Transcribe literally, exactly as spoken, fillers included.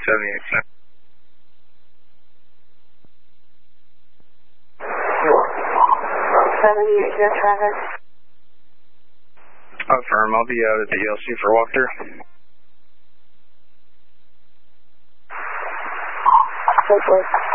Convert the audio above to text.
seventy-eight. seventy-eight, jet traffic. Affirm, I'll be out at the E L C for walkthrough. So forth.